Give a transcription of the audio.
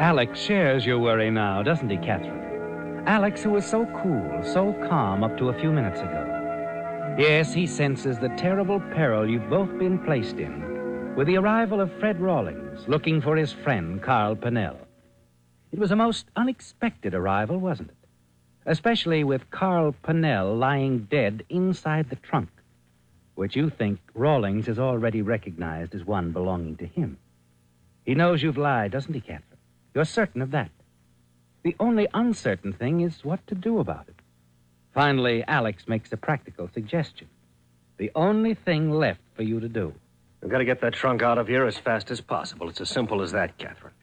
Alex shares your worry now, doesn't he, Catherine? Alex, who was so cool, so calm up to a few minutes ago. Yes, he senses the terrible peril you've both been placed in with the arrival of Fred Rawlings, looking for his friend, Carl Pinnell. It was a most unexpected arrival, wasn't it? Especially with Carl Pinnell lying dead inside the trunk, which you think Rawlings has already recognized as one belonging to him. He knows you've lied, doesn't he, Catherine? You're certain of that. The only uncertain thing is what to do about it. Finally, Alex makes a practical suggestion. The only thing left for you to do. We've got to get that trunk out of here as fast as possible. It's as simple as that, Catherine.